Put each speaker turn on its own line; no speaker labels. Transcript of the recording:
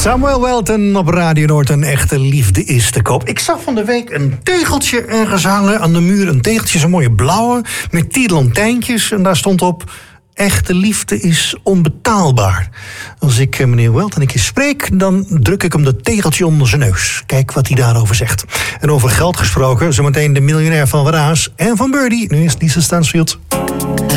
Samuel Welton op Radio Noord, een echte liefde is te koop. Ik zag van de week een tegeltje ergens hangen aan de muur. Een tegeltje, zo'n mooie blauwe, met tierlantijntjes. En daar stond op: echte liefde is onbetaalbaar. Als ik meneer Welton een keer spreek, dan druk ik hem dat tegeltje onder zijn neus. Kijk wat hij daarover zegt. En over geld gesproken, zometeen de miljonair van Waraas en van Birdie. Nu is Lisa Stansfield.